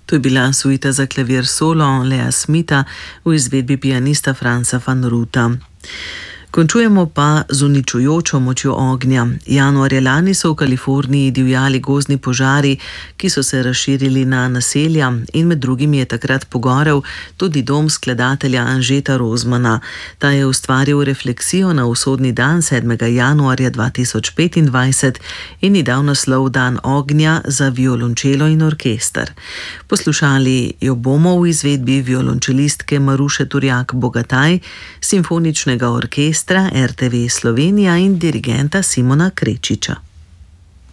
To je bila suita za klavir solo Lea Smitha v izvedbi pianista Franza van Ruta. Končujemo pa z uničujočo močjo ognja. Januarja lani so v Kaliforniji divjali gozdni požari, ki so se razširili na naselja in med drugim je takrat pogorel tudi dom skladatelja Anžeta Rozmana. Ta je ustvaril refleksijo na usodni dan 7. januarja 2025 in ji dal naslov Dan ognja za violončelo in orkester. Poslušali jo bomo v izvedbi violončelistke Maruše Turjak Bogataj, simfoničnega orkestra RTV Slovenija in dirigenta Simona Krečiča.